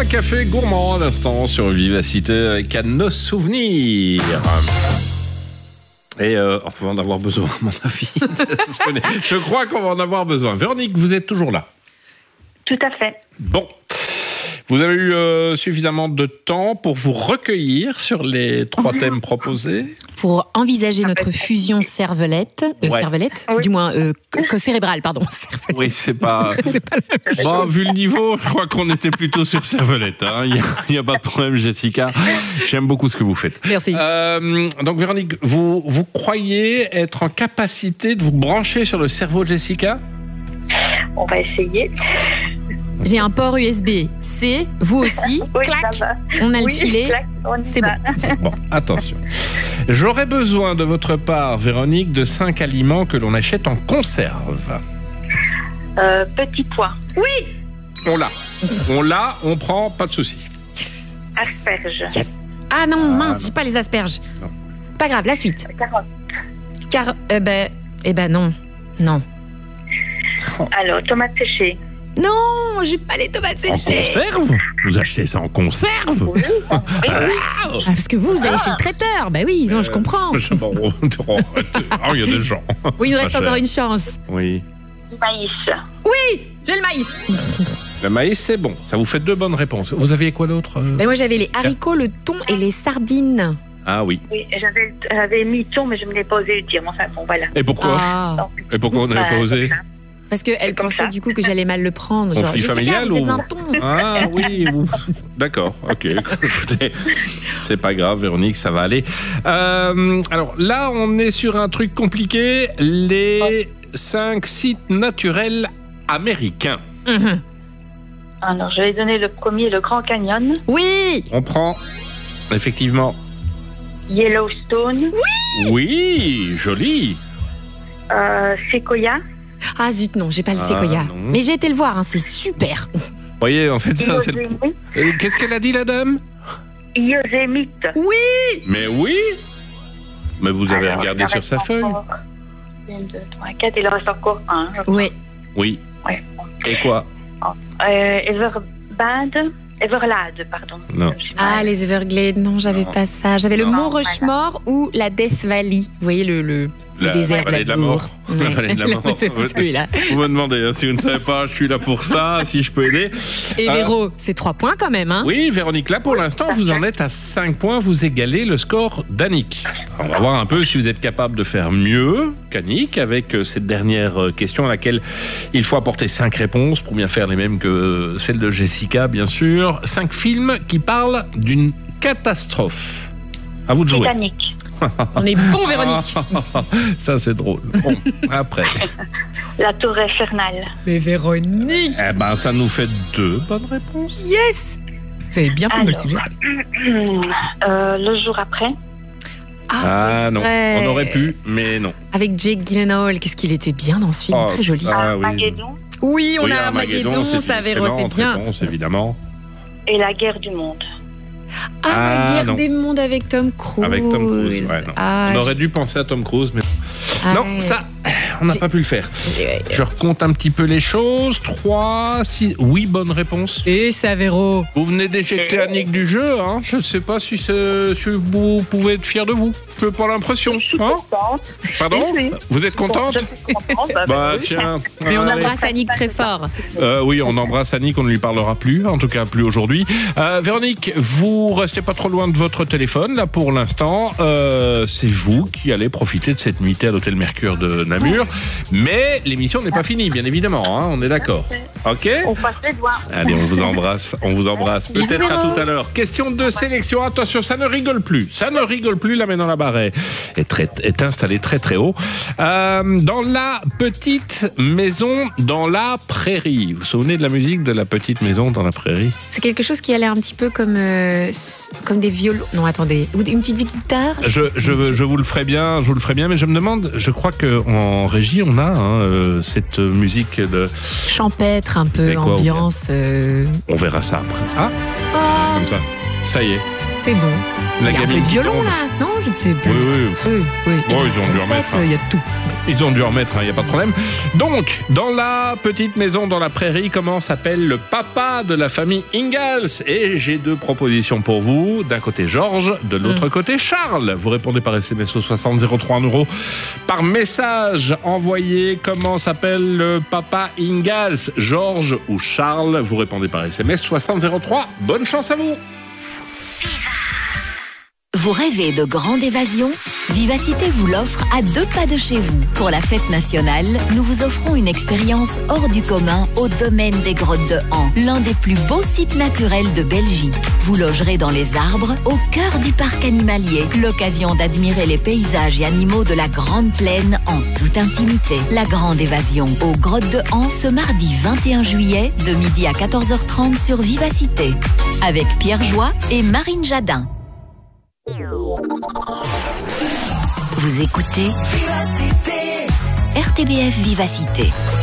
Un café gourmand à l'instant sur Vivacité avec à nos souvenirs. Et on va en avoir besoin, à mon avis. Je crois qu'on va en avoir besoin. Véronique, vous êtes toujours là? Tout à fait. Bon. Vous avez eu suffisamment de temps pour vous recueillir sur les 3 thèmes proposés? Pour envisager notre fusion cervelette, cervelette, Oui. du moins cérébrale, pardon. Cervelette. Oui, c'est pas... C'est pas la même Bon, chose. vu le niveau, je crois qu'on était plutôt sur cervelette. Il n'y a pas de problème, Jessica. J'aime beaucoup ce que vous faites. Merci. Donc, Véronique, vous croyez être en capacité de vous brancher sur le cerveau de Jessica? On va essayer. J'ai un port USB-C, vous aussi. Oui, Clac, ça va. on a le Oui, filet. clac, on y C'est va. Bon, attention. J'aurais besoin de votre part, Véronique, de 5 aliments que l'on achète en conserve. Petit pois, On l'a, on prend, pas de souci. asperges, Yes. Ah non, mince, j'ai pas les asperges. Non. Pas grave, la suite. carottes. Non. Non. Alors, tomates séchées. Non, j'ai pas les tomates En séchées. conserve? Vous achetez ça en conserve? Oui, oui. Ah, parce que vous allez chez le traiteur. Bah oui, non, je comprends. Il y a des gens. Oui, il nous reste Pas encore cher. une chance. Oui. Du maïs. J'ai le maïs. Le maïs, c'est bon. Ça vous fait 2 bonnes réponses. Vous aviez quoi d'autre? Mais moi, j'avais les haricots, le thon et les sardines. Ah oui. Oui, j'avais mis thon, mais je ne l'ai pas osé le dire. Enfin, bon, voilà. Et pourquoi? Ah, Donc, Et pourquoi on n'avait pas osé? comme ça. parce qu'elle comme pensait ça. du coup que j'allais mal le prendre. Conflit Jessica, familial vous êtes ou- un thon. Ah oui, d'accord, ok. Écoutez, c'est pas grave, Véronique, ça va aller. Alors là, on est sur un truc compliqué, les 5 sites naturels américains. Mhm. Alors, je vais donner le premier, le Grand Canyon, Oui. On prend, effectivement, Yellowstone, oui, joli. Séquoia, Ah zut, non, j'ai pas le Ah, séquoia. non. Mais j'ai été le voir, hein, c'est super. Vous voyez, en fait, ça, c'est le... Yosemite, Qu'est-ce qu'elle a dit, la dame? Yosemite. Mais oui. Mais vous avez Alors, regardé il en sur reste sa feuille? encore 1, 2, 3, 4, il en reste encore un. Ouais. Oui. Ouais. Et quoi? Everglades, pardon. Non. Ah, les Everglades, non, j'avais Non. pas ça. J'avais le Non, Mont Rushmore ou la Death Valley. Vous voyez le désert vallée de la l'amour. mort. La vallée de la mort. C'est celui-là. Vous me demandez, hein, si vous ne savez pas, je suis là pour ça, si je peux aider. Et Véro, c'est 3 points quand même, hein? Oui, Véronique, là pour l'instant, vous en êtes à 5 points, vous égalez le score d'Annick. On va voir un peu si vous êtes capable de faire mieux qu'Annick avec cette dernière question à laquelle il faut apporter 5 réponses pour bien faire les mêmes que celle de Jessica, bien sûr. 5 films qui parlent d'une catastrophe. À vous de jouer. Titanic, On est bon, Véronique. Ça, c'est drôle. Bon, après. la Tour Infernale, Mais Véronique, Eh ben, ça nous fait 2 bonnes réponses. yes. Vous avez bien fait de me le Alors. suggérer. le jour après, Ah c'est non, vrai. on aurait pu, mais non. Avec Jake Gyllenhaal, qu'est-ce qu'il était bien dans ce film, Oh, très joli. Ah, oui. Armageddon Oui, on Oui, a Armageddon, c'est ça une Véro, c'est excellente bien. réponse, évidemment. et la guerre du monde. Ah, Ah, la guerre non. des mondes avec Tom Cruise. Avec Tom Cruise, ouais, non. Ah, On aurait dû penser à Tom Cruise, mais non, ouais. ça, on n'a J'ai- pas pu le faire. Je recompte un petit peu les choses. 3, 6, oui, bonne réponse. Et ça, Véro. Vous venez d'éjecter Annick du jeu, hein. Je ne sais pas si vous pouvez être fier de vous. Je n'ai pas l'impression. Hein Contente. Pardon? Oui. Vous êtes contente? Je suis contente. Bah oui. tiens. Mais on Allez. embrasse Annick très fort. Oui, on embrasse Annick, on ne lui parlera plus, en tout cas plus aujourd'hui. Véronique, vous restez pas trop loin de votre téléphone, là pour l'instant. C'est vous qui allez profiter de cette nuitée à l'hôtel Mercure de Namur. Mais l'émission n'est pas finie, bien évidemment, hein, on est d'accord. Ok? On passe les doigts. Allez, on vous embrasse, on vous embrasse. Bisous, Peut-être à Véro. tout à l'heure. Question de sélection, attention, ça ne rigole plus. Ça ne rigole plus, la main dans la barre est installée très très haut. Dans la petite maison dans la prairie. Vous vous souvenez de la musique de la petite maison dans la prairie? C'est quelque chose qui a l'air un petit peu comme des violons. Non, attendez. Ou une petite guitare. Je vous le ferai bien, mais je me demande, je crois qu'en régie, on a cette musique de... Champêtre, un peu, C'est quoi, ambiance. On verra ça après. Ah, Oh, comme ça. Ça y est. C'est bon. La Il y a un peu gamine de qui violon tombe. là, non? Je ne sais plus. Oui. Oui. Bon, ils ont dû remettre. Il y a tout. Ils ont dû remettre, il n'y a pas de problème. Donc, dans la petite maison dans la prairie, comment s'appelle le papa de la famille Ingalls? Et j'ai 2 propositions pour vous. D'un côté Georges, de l'autre côté Charles. Vous répondez par SMS au 60 03 €. Par message envoyé, comment s'appelle le papa Ingalls? Georges ou Charles? Vous répondez par SMS 60 03. Bonne chance à vous. Vous rêvez de grande évasion? Vivacité vous l'offre à 2 pas de chez vous. Pour la fête nationale, nous vous offrons une expérience hors du commun au domaine des Grottes de Han, l'un des plus beaux sites naturels de Belgique. Vous logerez dans les arbres, au cœur du parc animalier. L'occasion d'admirer les paysages et animaux de la Grande Plaine en toute intimité. La grande évasion aux Grottes de Han ce mardi 21 juillet, de midi à 14h30 sur Vivacité. Avec Pierre Joie et Marine Jadin. Vous écoutez RTBF Vivacité.